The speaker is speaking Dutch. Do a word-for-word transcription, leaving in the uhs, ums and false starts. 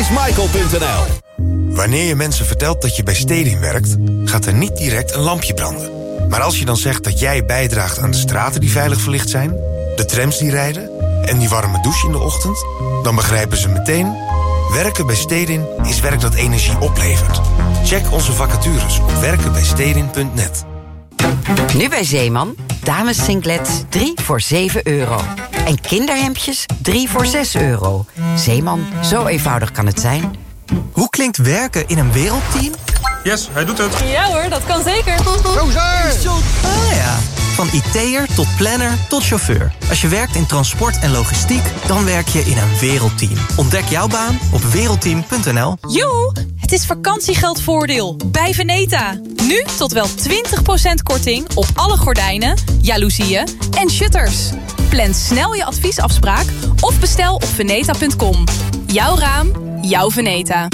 chris michael punt n l. Wanneer je mensen vertelt dat je bij Stedin werkt, gaat er niet direct een lampje branden. Maar als je dan zegt dat jij bijdraagt aan de straten die veilig verlicht zijn, de trams die rijden en die warme douche in de ochtend, dan begrijpen ze meteen: werken bij Stedin is werk dat energie oplevert. Check onze vacatures op werken bij stedin punt net. Nu bij Zeeman, dames singlets drie voor zeven euro. En kinderhemdjes drie voor zes euro. Zeeman, zo eenvoudig kan het zijn. Hoe klinkt werken in een wereldteam? Yes, hij doet het. Ja hoor, dat kan zeker. Ah ja, van I T'er tot planner tot chauffeur. Als je werkt in transport en logistiek, dan werk je in een wereldteam. Ontdek jouw baan op wereldteam punt n l. Joe, het is vakantiegeldvoordeel bij Veneta. Nu tot wel twintig procent korting op alle gordijnen, jaloezieën en shutters. Plan snel je adviesafspraak of bestel op veneta punt com. Jouw raam, jouw Veneta.